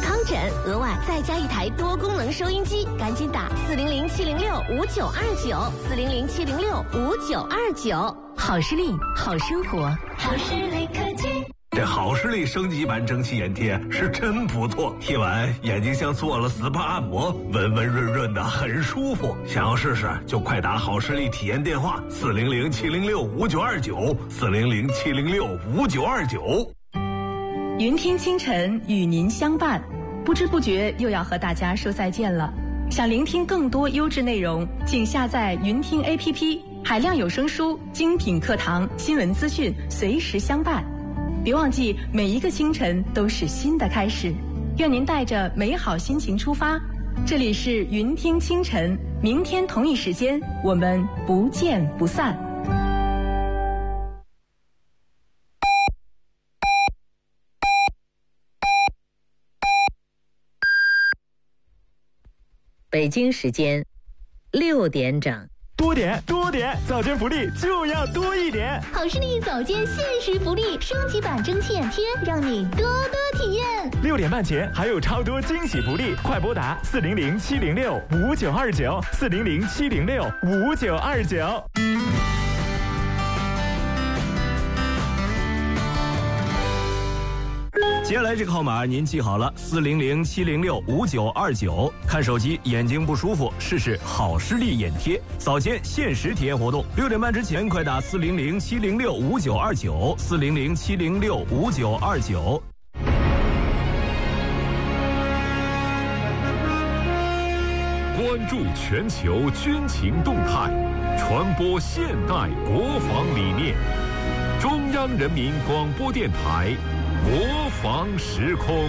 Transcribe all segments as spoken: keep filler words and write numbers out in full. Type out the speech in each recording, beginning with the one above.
康枕，额外再加一台多功能收音机，赶紧打四零零七零六五九二九，四零零七零六五九二九。好视力，好生活，好视力科技。 这好视力升级版蒸汽眼贴是真不错，贴完眼睛像做了 S P A 按摩，温温润润的，很舒服。想要试试就快打好视力体验电话四零零七零六五九二九，四零零七零六五九二九。 云听清晨与您相伴，不知不觉又要和大家说再见了。想聆听更多优质内容，请下载云听 A P P， 海量有声书、精品课堂、新闻资讯，随时相伴。别忘记，每一个清晨都是新的开始。愿您带着美好心情出发。这里是云听清晨，明天同一时间我们不见不散。 北京时间六点整。 多点多点，早间福利就要多一点。 好视力早间限时福利，升级版蒸汽眼贴，让你多多体验。 六点半前还有超多惊喜福利，快拨打四零零七零六五九二九，四零零七零六五九二九。 接下来这个号码您记好了，四零零七零六五九二九。看手机眼睛不舒服，试试好视力眼贴，早间限时体验活动。六点半之前快打四零零七零六五九二九，四零零七零六五九二九。 关注全球军情动态，传播现代国防理念。中央人民广播电台。国防时空，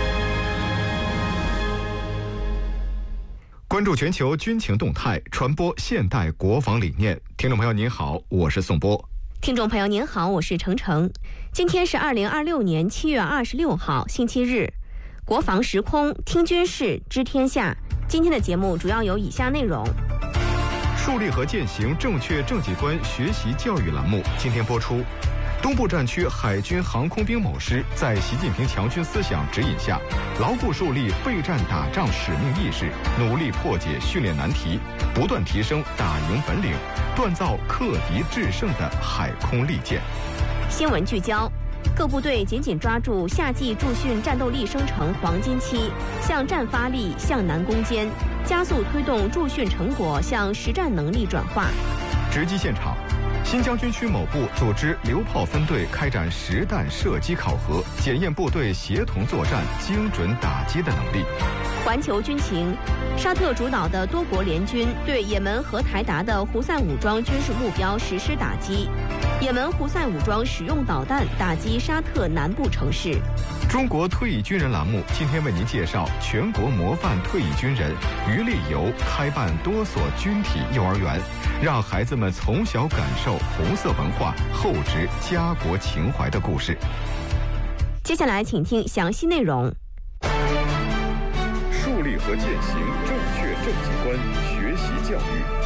关注全球军情动态，传播现代国防理念。听众朋友您好，我是宋波。 听众朋友您好，我是程程。今天是二零二六年七月二十六号，星期日。国防时空，听军事，知天下。今天的节目主要有以下内容： 树立和践行正确政绩观学习教育栏目今天播出。东部战区海军航空兵某师在习近平强军思想指引下，牢固树立备战打仗使命意识，努力破解训练难题，不断提升打赢本领，锻造克敌制胜的海空利剑。 新闻聚焦：各部队紧紧抓住夏季驻训战斗力生成黄金期，向战发力向南攻坚，加速推动驻训成果向实战能力转化。 直击现场。新疆军区某部组织榴炮分队开展实弹射击考核，检验部队协同作战、精准打击的能力。 环球军情：沙特主导的多国联军对也门和台达的胡塞武装军事目标实施打击。也门胡塞武装使用导弹打击沙特南部城市。 中国退役军人栏目今天为您介绍全国模范退役军人于立游开办多所军体幼儿园，让孩子们从小感受红色文化，厚植家国情怀的故事。 接下来请听详细内容。 树立和践行正确政绩观学习教育。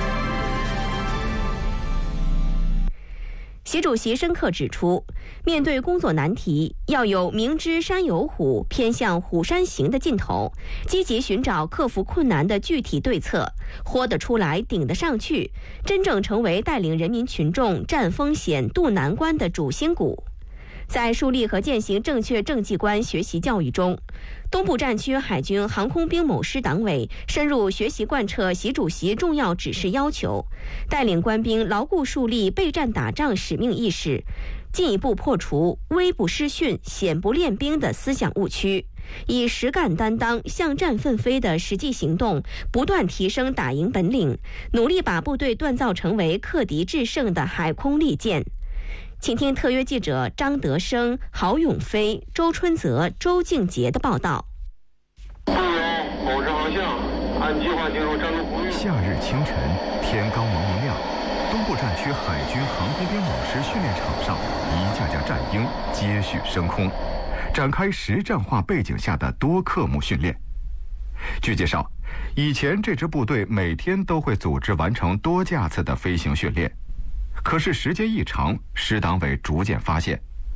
习主席深刻指出，面对工作难题，要有明知山有虎，偏向虎山行的劲头，积极寻找克服困难的具体对策，豁得出来，顶得上去，真正成为带领人民群众战风险、渡难关的主心骨。在树立和践行正确政绩观学习教育中，东部战区海军航空兵某师党委深入学习贯彻习主席重要指示要求，带领官兵牢固树立备战打仗使命意识，进一步破除危不失训、险不练兵的思想误区，以实干担当、向战奋飞的实际行动，不断提升打赢本领，努力把部队锻造成为克敌制胜的海空利剑。请听特约记者张德生、郝永飞、周春泽、周静杰的报道。 部员保持航向，按计划进入战斗服役。 夏日清晨，天刚蒙蒙亮，东部战区海军航空兵某师训练场上，一架架战鹰接续升空，展开实战化背景下的多科目训练。据介绍，以前这支部队每天都会组织完成多架次的飞行训练。可是时间一长，师党委逐渐发现，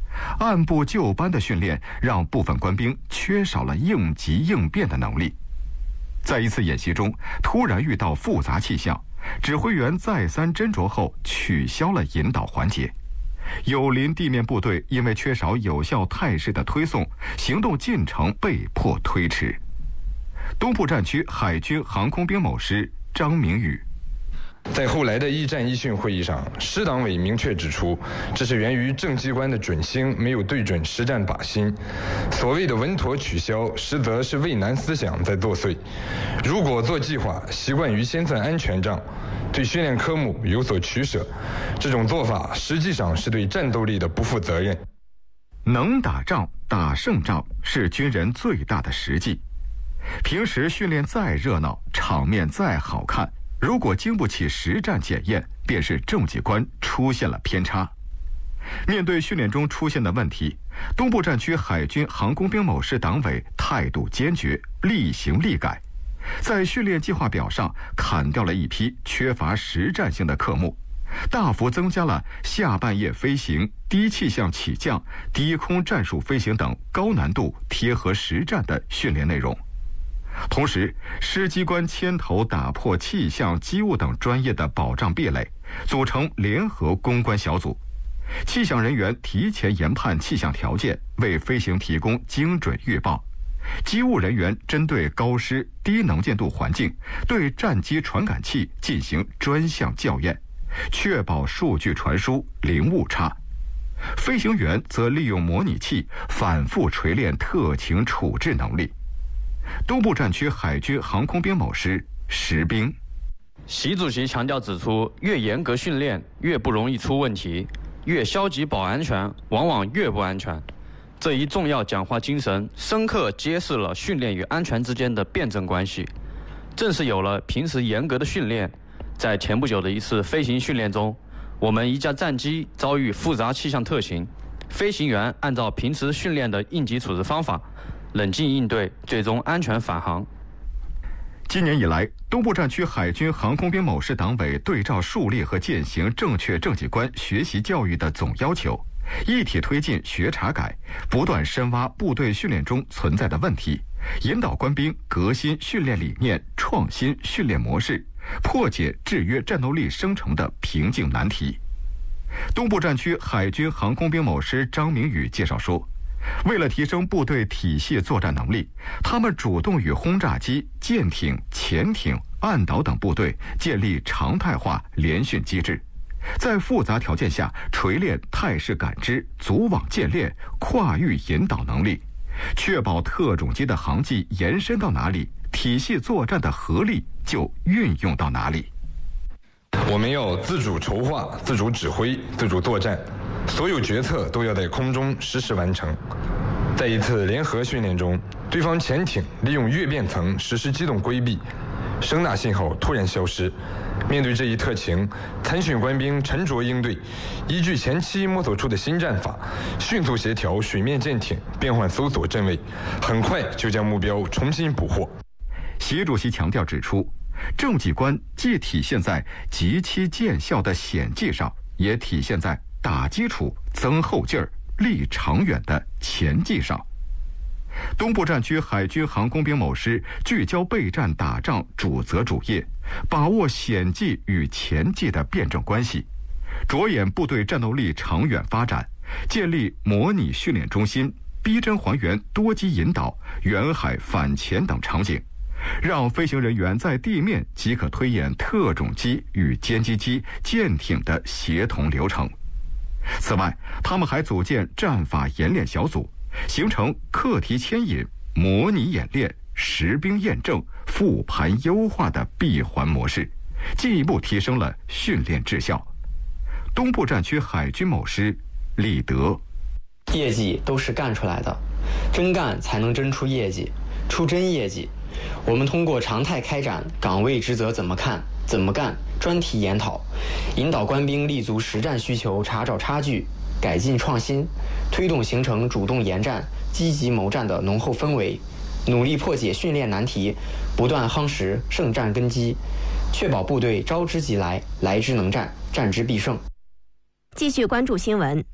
按部就班的训练让部分官兵缺少了应急应变的能力。在一次演习中，突然遇到复杂气象，指挥员再三斟酌后取消了引导环节。友邻地面部队因为缺少有效态势的推送，行动进程被迫推迟。东部战区海军航空兵某师张明宇。 在后来的一战一训会议上，师党委明确指出，这是源于正机关的准星没有对准实战靶心。所谓的稳妥取消，实则是畏难思想在作祟。如果做计划习惯于先算安全账，对训练科目有所取舍，这种做法实际上是对战斗力的不负责任。 能打仗、打胜仗是军人最大的实际。平时训练再热闹，场面再好看，如果经不起实战检验，便是政绩观出现了偏差。面对训练中出现的问题，东部战区海军航空兵某师党委态度坚决，立行立改，在训练计划表上砍掉了一批缺乏实战性的科目，大幅增加了下半夜飞行、低气象起降、低空战术飞行等高难度贴合实战的训练内容。同时，师机关牵头打破气象、机务等专业的保障壁垒，组成联合攻关小组。气象人员提前研判气象条件，为飞行提供精准预报；机务人员针对高湿、低能见度环境，对战机传感器进行专项校验，确保数据传输零误差。飞行员则利用模拟器反复锤炼特情处置能力。东部战区海军航空兵某师石兵。 习主席强调指出，越严格训练越不容易出问题，越消极保安全往往越不安全。这一重要讲话精神深刻揭示了训练与安全之间的辩证关系。正是有了平时严格的训练，在前不久的一次飞行训练中，我们一架战机遭遇复杂气象特情，飞行员按照平时训练的应急处置方法冷静应对，最终安全返航。 今年以来，东部战区海军航空兵某师党委对照树立和践行正确政绩观学习教育的总要求，一体推进学察改，不断深挖部队训练中存在的问题，引导官兵革新训练理念，创新训练模式，破解制约战斗力生成的瓶颈难题。东部战区海军航空兵某师张明宇介绍说，为了提升部队体系作战能力，他们主动与轰炸机、舰艇、潜艇、岸岛等部队建立常态化联训机制，在复杂条件下锤炼态势感知、组网建练、跨域引导能力，确保特种机的航迹延伸到哪里，体系作战的合力就运用到哪里。 我们要自主筹划、自主指挥、自主作战，所有决策都要在空中实时完成。在一次联合训练中，对方潜艇利用月变层实施机动规避，声纳信号突然消失。面对这一特情，参训官兵沉着应对，依据前期摸索出的新战法，迅速协调水面舰艇变换搜索阵位，很快就将目标重新捕获。 习主席强调指出，政绩观既体现在急期见效的显绩上，也体现在打基础、增后劲儿、立长远的前绩上。东部战区海军航空兵某师聚焦备战打仗主责主业，把握显绩与前绩的辩证关系，着眼部队战斗力长远发展，建立模拟训练中心，逼真还原多机引导、远海反潜等场景，让飞行人员在地面即可推演特种机与歼击机、舰艇的协同流程。此外，他们还组建战法演练小组，形成课题牵引、模拟演练、实兵验证、复盘优化的闭环模式，进一步提升了训练质效。东部战区海军某师李德， 业绩都是干出来的，真干才能真出业绩，出真业绩。我们通过常态开展岗位职责怎么看、怎么干专题研讨，引导官兵立足实战需求，查找差距，改进创新，推动形成主动研战、积极谋战的浓厚氛围，努力破解训练难题，不断夯实胜战根基，确保部队招之即来，来之能战，战之必胜。 继续关注新闻。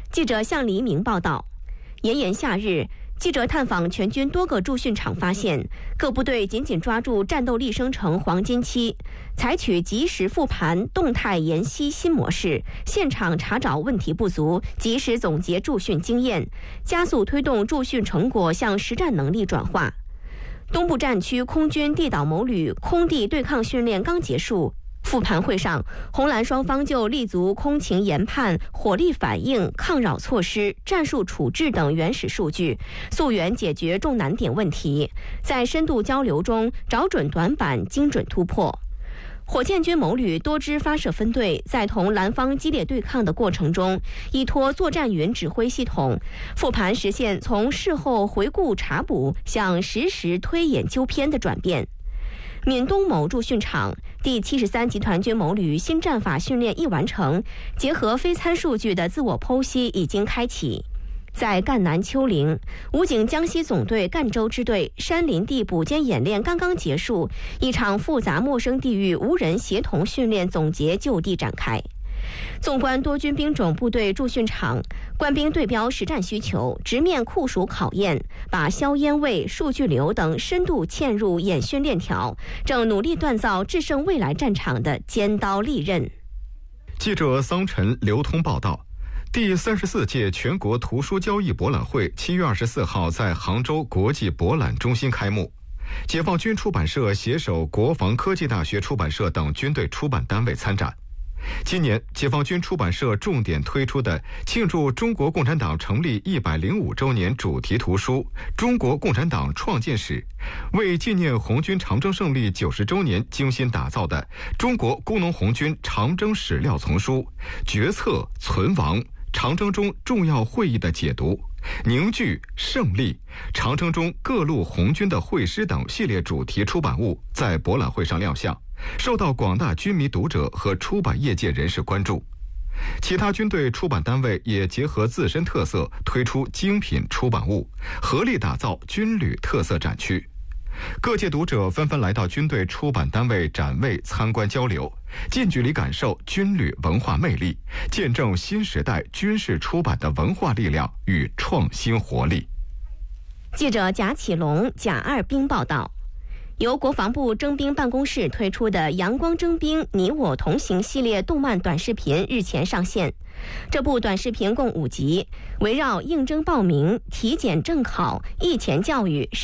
记者向黎明报道。炎炎夏日，记者探访全军多个驻训场，发现各部队紧紧抓住战斗力生成黄金期，采取及时复盘、动态研析新模式，现场查找问题不足，及时总结驻训经验，加速推动驻训成果向实战能力转化。东部战区空军地导某旅空地对抗训练刚结束，复盘会上，红蓝双方就立足空情研判、火力反应、抗扰措施、战术处置等原始数据，溯源解决重难点问题，在深度交流中找准短板，精准突破。火箭军某旅多支发射分队在同蓝方激烈对抗的过程中，依托作战云指挥系统复盘，实现从事后回顾查补向实时推演纠偏的转变。闽东某驻训场第七十三集团军某旅新战法训练已完成，结合非参数据的自我剖析已经开启。在赣南丘陵，武警江西总队赣州支队山林地补歼演练刚刚结束，一场复杂陌生地域无人协同训练总结就地展开。纵观多军兵种部队驻训场，官兵对标实战需求，直面酷暑考验，把硝烟位、数据流等深度嵌入演训链条，正努力锻造制胜未来战场的尖刀利刃。 记者桑晨、刘通报道。第三十四届全国图书交易博览会七月二十四号在杭州国际博览中心开幕。解放军出版社携手国防科技大学出版社等军队出版单位参展。今年，解放军出版社重点推出的庆祝中国共产党成立一百零五周年主题图书《中国共产党创建史》，为纪念红军长征胜利九十周年精心打造的《中国工农红军长征史料丛书》决策存亡、长征中重要会议的解读、凝聚胜利、长征中各路红军的会师等系列主题出版物在博览会上亮相，受到广大军迷读者和出版业界人士关注。其他军队出版单位也结合自身特色推出精品出版物，合力打造军旅特色展区。各界读者纷纷来到军队出版单位展位参观交流，近距离感受军旅文化魅力，见证新时代军事出版的文化力量与创新活力。 记者贾启龙、贾二兵报道。由国防部征兵办公室推出的阳光征兵你我同行系列动漫短视频日前上线。这部短视频共五集，围绕应征报名、体检正考、役前教育、